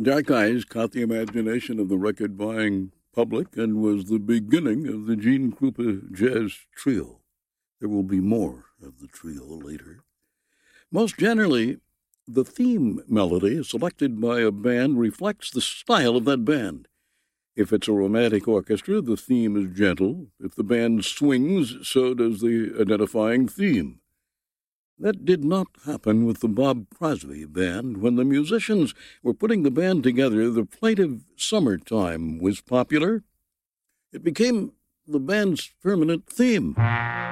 Dark Eyes caught the imagination of the record-buying public and was the beginning of the Gene Krupa Jazz Trio. There will be more of the trio later. Most generally, the theme melody selected by a band reflects the style of that band. If it's a romantic orchestra, the theme is gentle. If the band swings, so does the identifying theme. That did not happen with the Bob Crosby Band. When the musicians were putting the band together, the plaintive Summertime was popular. It became the band's permanent theme.